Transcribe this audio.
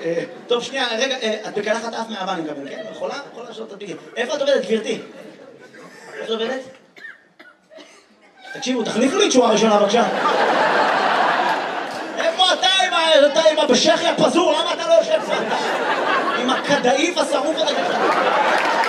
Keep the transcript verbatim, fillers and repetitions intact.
טוב, שנייה, רגע, את בקלחת אף מהבא, אני מקבל, כן? יכולה? יכולה לשאול את הדביגים. איפה את עובדת, גברתי? איפה את עובדת? תקשיבו, תחליפו לי תשואה ראשונה, בבקשה. איפה אתה עם הבשכי הפזור? למה אתה לא יושב פה? עם הכדאיף השרוף הזה?